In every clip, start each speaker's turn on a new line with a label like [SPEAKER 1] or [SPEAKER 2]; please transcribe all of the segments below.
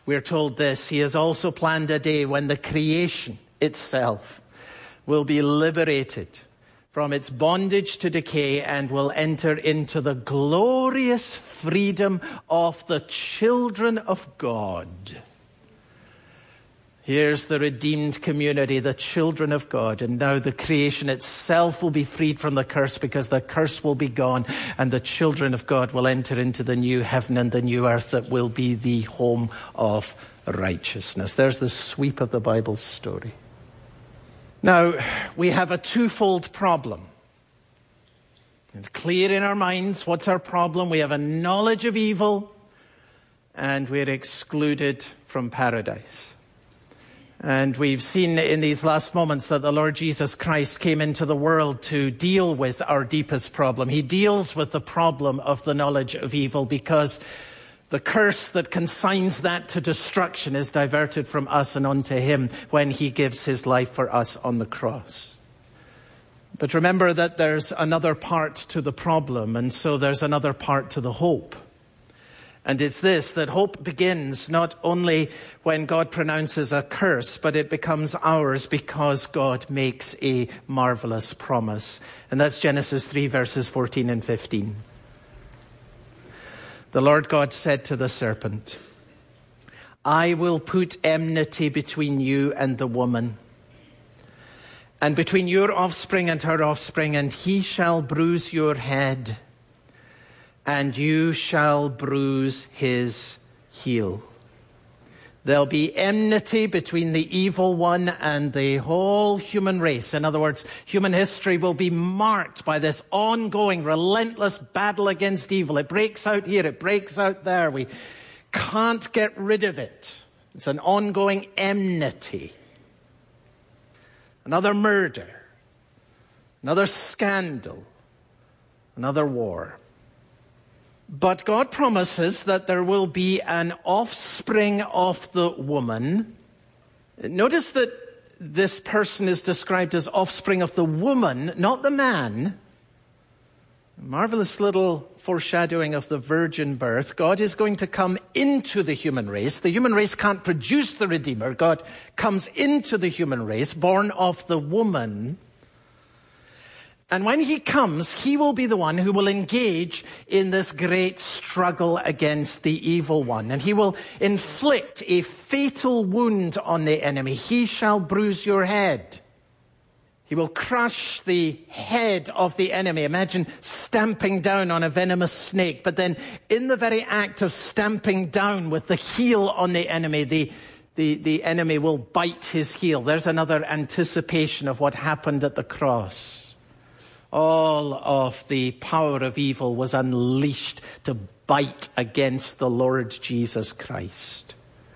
[SPEAKER 1] we're told this: He has also planned a day when the creation itself will be liberated from its bondage to decay and will enter into the glorious freedom of the children of God. Here's the redeemed community, the children of God. And now the creation itself will be freed from the curse, because the curse will be gone, and the children of God will enter into the new heaven and the new earth that will be the home of righteousness. There's the sweep of the Bible's story. Now, we have a twofold problem. It's clear in our minds what's our problem. We have a knowledge of evil, and we're excluded from paradise. And we've seen in these last moments that the Lord Jesus Christ came into the world to deal with our deepest problem. He deals with the problem of the knowledge of evil, because the curse that consigns that to destruction is diverted from us and onto him when he gives his life for us on the cross. But remember that there's another part to the problem, and so there's another part to the hope. And it's this, that hope begins not only when God pronounces a curse, but it becomes ours because God makes a marvelous promise. And that's Genesis 3, verses 14 and 15. The Lord God said to the serpent, I will put enmity between you and the woman, and between your offspring and her offspring, and he shall bruise your head, and you shall bruise his heel. There'll be enmity between the evil one and the whole human race. In other words, human history will be marked by this ongoing, relentless battle against evil. It breaks out here, it breaks out there. We can't get rid of it. It's an ongoing enmity. Another murder, another scandal, another war. But God promises that there will be an offspring of the woman. Notice that this person is described as offspring of the woman, not the man. A marvelous little foreshadowing of the virgin birth. God is going to come into the human race. The human race can't produce the Redeemer. God comes into the human race, born of the woman. And when he comes, he will be the one who will engage in this great struggle against the evil one. And he will inflict a fatal wound on the enemy. He shall bruise your head. He will crush the head of the enemy. Imagine stamping down on a venomous snake. But then in the very act of stamping down with the heel on the enemy, the enemy will bite his heel. There's another anticipation of what happened at the cross. All of the power of evil was unleashed to bite against the Lord Jesus Christ.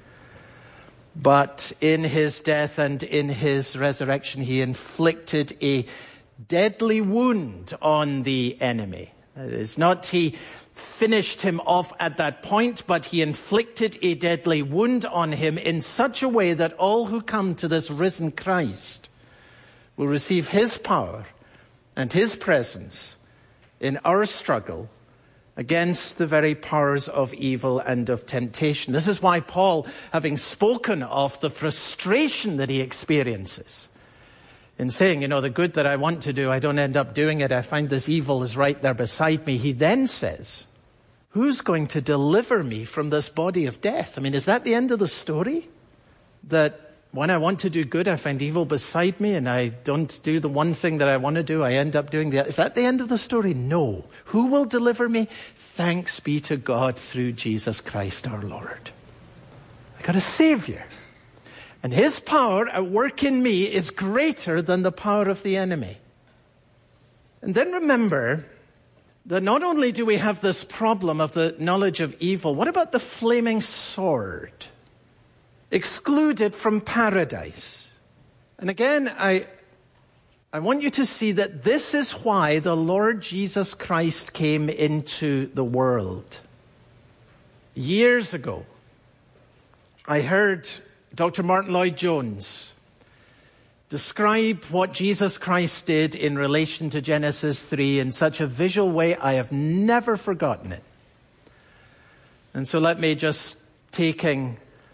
[SPEAKER 1] But in his death and in his resurrection, he inflicted a deadly wound on the enemy. It's not he finished him off at that point, but he inflicted a deadly wound on him in such a way that all who come to this risen Christ will receive his power and his presence in our struggle against the very powers of evil and of temptation. This is why Paul, having spoken of the frustration that he experiences in saying, the good that I want to do, I don't end up doing it. I find this evil is right there beside me. He then says, who's going to deliver me from this body of death? Is that the end of the story? That when I want to do good, I find evil beside me, and I don't do the one thing that I want to do. I end up doing the other. Is that the end of the story? No. Who will deliver me? Thanks be to God through Jesus Christ our Lord. I got a Savior. And his power at work in me is greater than the power of the enemy. And then remember that not only do we have this problem of the knowledge of evil, what about the flaming sword? Excluded from paradise. And again, I want you to see that this is why the Lord Jesus Christ came into the world. Years ago, I heard Dr. Martin Lloyd-Jones describe what Jesus Christ did in relation to Genesis 3 in such a visual way. I have never forgotten it. And so let me just, taking